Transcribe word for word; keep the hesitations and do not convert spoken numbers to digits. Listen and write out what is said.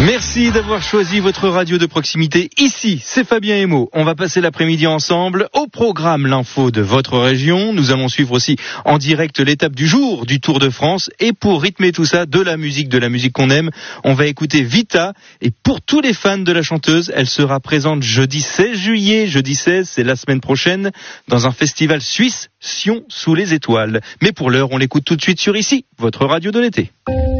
Merci d'avoir choisi votre radio de proximité. Ici, c'est Fabien et Mo. On va passer l'après-midi ensemble. Au programme, l'info de votre région. Nous allons suivre aussi en direct l'étape du jour du Tour de France. Et pour rythmer tout ça, de la musique, de la musique qu'on aime, on va écouter Vita. Et pour tous les fans de la chanteuse, elle sera présente jeudi seize juillet. Jeudi seize, c'est la semaine prochaine, dans un festival suisse, Sion sous les étoiles. Mais pour l'heure, on l'écoute tout de suite sur ici, votre radio de l'été.